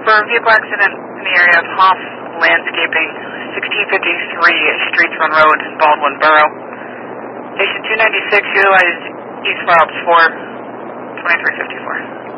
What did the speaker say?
vehicle accident in the area of Hoff Landscaping, 1653 Streets Run Road, Baldwin Borough. Station 296 utilized East Routes 4, 2354.